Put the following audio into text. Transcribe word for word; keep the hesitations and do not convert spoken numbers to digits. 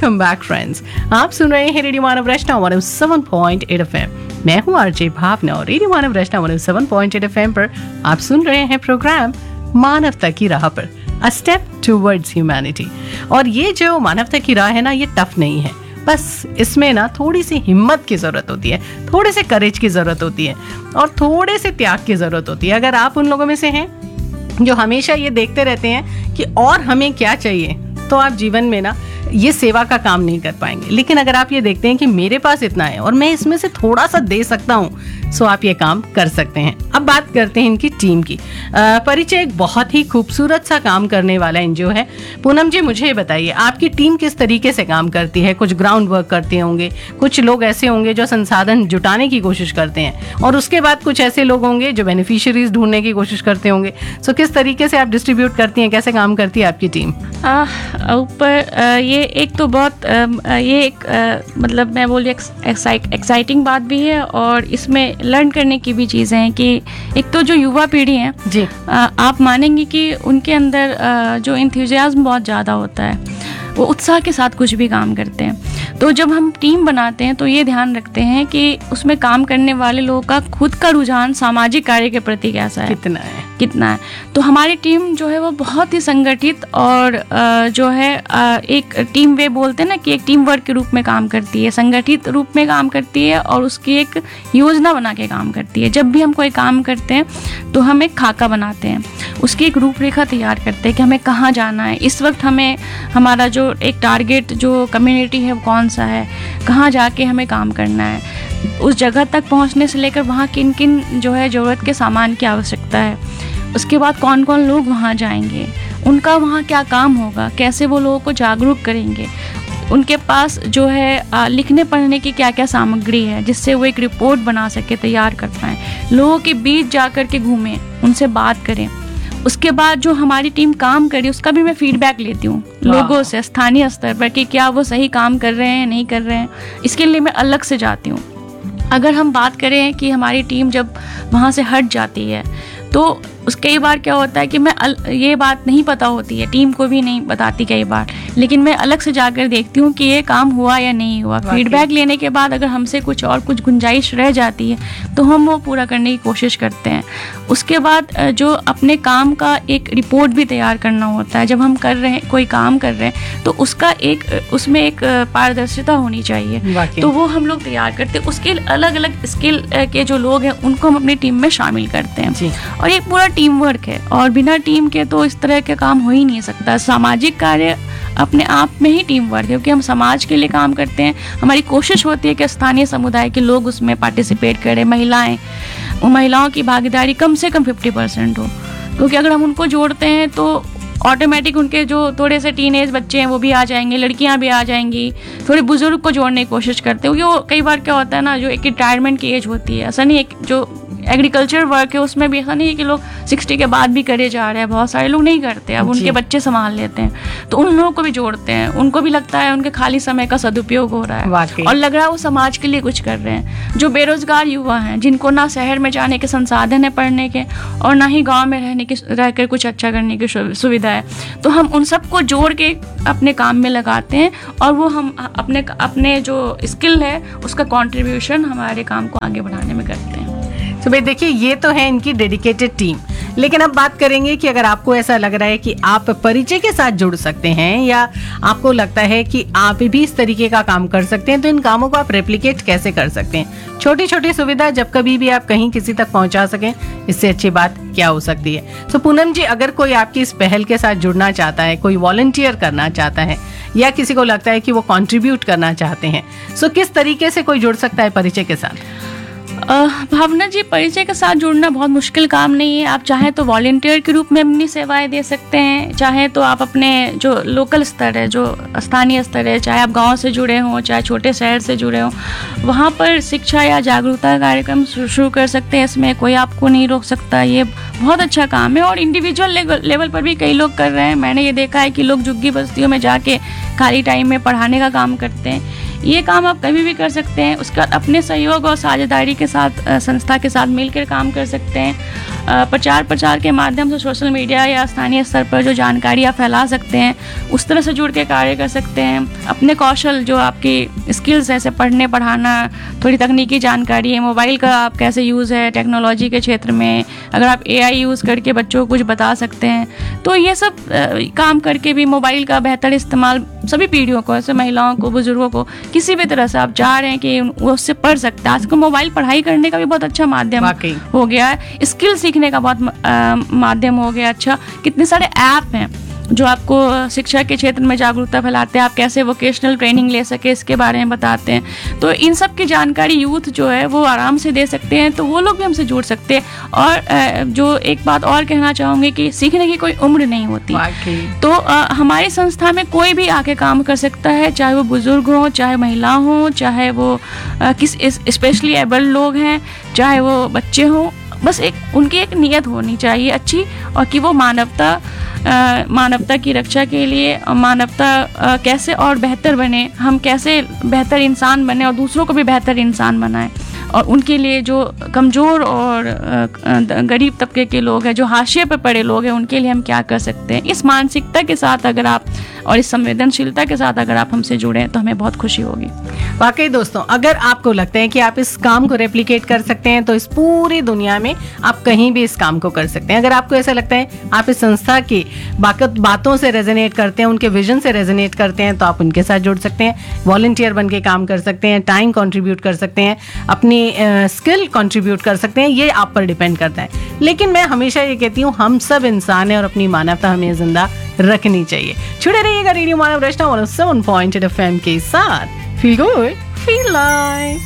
Welcome back friends. आप सुन रहे हैं रेडियो मानव रचना one O seven point eight F M. मैं हूँ आरजे भावना और रेडियो मानव रचना one O seven point eight F M पर आप सुन रहे हैं प्रोग्राम मानवता की राह पर, अ स्टेप टुवर्ड्स ह्यूमैनिटी। और ये जो मानवता की राह है ना, ये टफ नहीं है, बस इसमें ना थोड़ी सी हिम्मत की ज़रूरत होती है, थोड़े से करेज की ज़रूरत होती है और थोड़े से त्याग की ज़रूरत होती है। अगर आप उन लोगों में से हैं जो हमेशा ये देखते रहते हैं कि और हमें क्या चाहिए, तो आप जीवन में ना ये सेवा का काम नहीं कर पाएंगे। लेकिन अगर आप ये देखते हैं कि मेरे पास इतना है और मैं इसमें से थोड़ा सा दे सकता हूँ, सो आप ये काम कर सकते हैं। अब बात करते हैं इनकी टीम की। परिचय एक बहुत ही खूबसूरत सा काम करने वाला एनजीओ है। पूनम जी, मुझे बताइए आपकी टीम किस तरीके से काम करती है? कुछ ग्राउंड वर्क करते होंगे, कुछ लोग ऐसे होंगे जो संसाधन जुटाने की कोशिश करते हैं, और उसके बाद कुछ ऐसे लोग होंगे जो बेनिफिशियरीज ढूंढने की कोशिश करते होंगे। सो किस तरीके से आप डिस्ट्रीब्यूट करती हैं, कैसे काम करती है आपकी टीम? ऊपर ये एक तो बहुत आ, ये एक आ, मतलब मैं बोली एक्साइटिंग बात भी है, और इसमें लर्न करने की भी चीज़ें हैं कि एक तो जो युवा पीढ़ी है जी, आ, आप मानेंगे कि उनके अंदर आ, जो इंथुजियाज्म बहुत ज़्यादा होता है, वो उत्साह के साथ कुछ भी काम करते हैं। तो जब हम टीम बनाते हैं तो ये ध्यान रखते हैं कि उसमें काम करने वाले लोगों का खुद का रुझान सामाजिक कार्य के प्रति कैसा है, कितना है कितना है तो हमारी टीम जो है वो बहुत ही संगठित और जो है एक टीम वे बोलते हैं ना कि एक टीम वर्क के रूप में काम करती है, संगठित रूप में काम करती है और उसकी एक योजना बना के काम करती है। जब भी हम कोई काम करते हैं तो हम एक खाका बनाते हैं, उसकी एक रूपरेखा तैयार करते हैं कि हमें कहाँ जाना है, इस वक्त हमें हमारा जो एक टारगेट जो कम्युनिटी है वो कौन सा है, कहाँ जाके हमें काम करना है, उस जगह तक पहुँचने से लेकर वहाँ किन किन जो है ज़रूरत के सामान की आवश्यकता है, उसके बाद कौन कौन लोग वहाँ जाएंगे, उनका वहाँ क्या काम होगा, कैसे वो लोगों को जागरूक करेंगे, उनके पास जो है आ, लिखने पढ़ने की क्या क्या सामग्री है जिससे वो एक रिपोर्ट बना सके, तैयार कर पाएँ, लोगों के बीच जा कर के घूमें, उनसे बात करें। उसके बाद जो हमारी टीम काम करी उसका भी मैं फीडबैक लेती हूँ लोगों से स्थानीय स्तर पर कि क्या वो सही काम कर रहे हैं, नहीं कर रहे हैं, इसके लिए मैं अलग से जाती हूँ। अगर हम बात करें कि हमारी टीम जब वहाँ से हट जाती है तो उस कई बार क्या होता है कि मैं अल, ये बात नहीं पता होती है, टीम को भी नहीं बताती कई बार, लेकिन मैं अलग से जाकर देखती हूँ कि ये काम हुआ या नहीं हुआ। फीडबैक लेने के बाद अगर हमसे कुछ और कुछ गुंजाइश रह जाती है तो हम वो पूरा करने की कोशिश करते हैं। उसके बाद जो अपने काम का एक रिपोर्ट भी तैयार करना होता है, जब हम कर रहे हैं कोई काम कर रहे हैं तो उसका एक उसमें एक पारदर्शिता होनी चाहिए, तो वो हम लोग तैयार करते हैं। उसके अलग अलग स्किल के जो लोग हैं उनको हम अपनी टीम में शामिल करते हैं और एक पूरा टीम वर्क है, और बिना टीम के तो इस तरह के काम हो ही नहीं सकता। सामाजिक कार्य अपने आप में ही टीम वर्क है, क्योंकि हम समाज के लिए काम करते हैं। हमारी कोशिश होती है कि स्थानीय समुदाय के लोग उसमें पार्टिसिपेट करें, महिलाएं, महिलाओं की भागीदारी कम से कम फिफ्टी परसेंट हो, क्योंकि अगर हम उनको जोड़ते हैं तो ऑटोमेटिक उनके जो थोड़े से टीनेज बच्चे हैं वो भी आ जाएंगे, लड़कियां भी आ जाएंगी, थोड़े बुजुर्ग को जोड़ने की कोशिश करते हैं, क्योंकि वो कई बार क्या होता है ना, जो एक रिटायरमेंट की एज होती है, ऐसा नहीं एक जो एग्रीकल्चर वर्क है उसमें भी ऐसा नहीं है कि लोग सिक्सटी के बाद भी करे जा रहे हैं, बहुत सारे लोग नहीं करते, अब उनके बच्चे संभाल लेते हैं, तो उन लोगों को भी जोड़ते हैं, उनको भी लगता है उनके खाली समय का सदुपयोग हो रहा है और लग रहा है वो समाज के लिए कुछ कर रहे हैं। जो बेरोजगार युवा हैं, जिनको ना शहर में जाने के संसाधन है पढ़ने के और ना ही गाँव में रहने की रहकर कुछ अच्छा करने की सुविधा है, तो हम उन सबको जोड़ के अपने काम में लगाते हैं और वो हम अपने अपने जो स्किल है उसका कॉन्ट्रीब्यूशन हमारे काम को आगे बढ़ाने में करते हैं। तो भाई देखिए, ये तो है इनकी डेडिकेटेड टीम। लेकिन अब बात करेंगे कि अगर आपको ऐसा लग रहा है कि आप परिचय के साथ जुड़ सकते हैं या आपको लगता है कि आप भी इस तरीके का काम कर सकते हैं, तो इन कामों को आप रेप्लिकेट कैसे कर सकते हैं? छोटी छोटी सुविधा जब कभी भी आप कहीं किसी तक पहुंचा सकें, इससे अच्छी बात क्या हो सकती है? तो पूनम जी, अगर कोई आपकी इस पहल के साथ जुड़ना चाहता है, कोई वॉलंटियर करना चाहता है या किसी को लगता है कि वो कंट्रीब्यूट करना चाहते हैं, सो किस तरीके से कोई जुड़ सकता है परिचय के साथ? भावना जी, परिचय के साथ जुड़ना बहुत मुश्किल काम नहीं है। आप चाहे तो वॉलंटियर के रूप में अपनी सेवाएं दे सकते हैं, चाहे तो आप अपने जो लोकल स्तर है, जो स्थानीय स्तर है, चाहे आप गांव से जुड़े हों, चाहे छोटे शहर से जुड़े हों, वहाँ पर शिक्षा या जागरूकता कार्यक्रम शुरू कर सकते हैं। इसमें कोई आपको नहीं रोक सकता, ये बहुत अच्छा काम है और इंडिविजुअल लेवल पर भी कई लोग कर रहे हैं। मैंने ये देखा है कि लोग झुग्गी बस्तियों में जाके खाली टाइम में पढ़ाने का काम करते हैं। ये काम आप कभी भी कर सकते हैं। उसके बाद अपने सहयोग और साझेदारी के साथ संस्था के साथ मिलकर काम कर सकते हैं। अ, प्रचार प्रसार के माध्यम से सोशल मीडिया या स्थानीय स्तर पर जो जानकारी आप फैला सकते हैं, उस तरह से जुड़ के कार्य कर सकते हैं। अपने कौशल जो आपकी स्किल्स है, जैसे पढ़ने पढ़ाना, थोड़ी तकनीकी जानकारी है, मोबाइल का आप कैसे यूज़ है टेक्नोलॉजी के क्षेत्र में, अगर आप एआई यूज़ करके बच्चों को कुछ बता सकते हैं, तो ये सब अ, काम करके भी मोबाइल का बेहतर इस्तेमाल सभी पीढ़ियों को, ऐसे महिलाओं को, बुजुर्गों को, किसी भी तरह से आप चाह रहे हैं कि वो उससे पढ़ सकते हैं। आजकल मोबाइल पढ़ाई करने का भी बहुत अच्छा माध्यम वाकई। हो गया है, स्किल सीखने का बहुत अ, माध्यम हो गया। अच्छा, कितने सारे ऐप हैं जो आपको शिक्षा के क्षेत्र में जागरूकता फैलाते हैं, आप कैसे वोकेशनल ट्रेनिंग ले सके इसके बारे में बताते हैं। तो इन सब की जानकारी यूथ जो है वो आराम से दे सकते हैं, तो वो लोग भी हमसे जुड़ सकते हैं। और अ, जो एक बात और कहना चाहूँगी कि सीखने की कोई उम्र नहीं होती, वाकई। तो अ, हमारी संस्था में कोई भी आके काम कर सकता है, चाहे वो बुजुर्ग हो, चाहे महिला हो, चाहे वो अ, किस स्पेशली एबल्ड लोग हैं, चाहे वो बच्चे हों। बस एक उनकी एक नियत होनी चाहिए अच्छी, और कि वो मानवता अ, मानवता की रक्षा के लिए, मानवता अ, कैसे और बेहतर बने, हम कैसे बेहतर इंसान बने और दूसरों को भी बेहतर इंसान बनाएं। और उनके लिए जो कमज़ोर और अ, गरीब तबके के लोग हैं, जो हाशिए पर पड़े लोग हैं, उनके लिए हम क्या कर सकते हैं। इस मानसिकता के साथ अगर आप और इस संवेदनशीलता के साथ अगर आप हमसे जुड़ें तो हमें बहुत खुशी होगी। वाकई दोस्तों, अगर आपको लगता है कि आप इस काम को रेप्लिकेट कर सकते हैं तो इस पूरी दुनिया में आप कहीं भी इस काम को कर सकते हैं। अगर आपको ऐसा लगता है आप इस संस्था की बाकत बातों से रेजोनेट करते हैं, उनके विजन से रेजोनेट करते हैं, तो आप उनके साथ जुड़ सकते हैं, वॉलंटियर बन के काम कर सकते हैं, टाइम कंट्रीब्यूट कर सकते हैं, अपनी स्किल कंट्रीब्यूट कर सकते हैं। ये आप पर डिपेंड करता है। लेकिन मैं हमेशा ये कहती हूँ, हम सब इंसान हैं और अपनी मानवता हमें जिंदा रखनी चाहिए। जुड़े रहिएगा रेडियो मानव रचना one O seven point eight F M के साथ। Feel good, feel like.